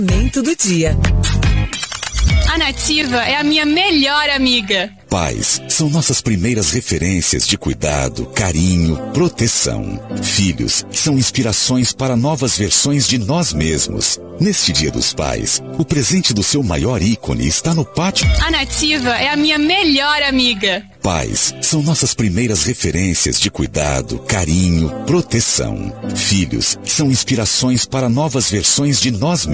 Momento do dia. A Nativa é a minha melhor amiga. Pais são nossas primeiras referências de cuidado, carinho, proteção. Filhos são inspirações para novas versões de nós mesmos. Neste Dia dos Pais, o presente do seu maior ícone está no pátio. A Nativa é a minha melhor amiga. Pais são nossas primeiras referências de cuidado, carinho, proteção. Filhos são inspirações para novas versões de nós mesmos.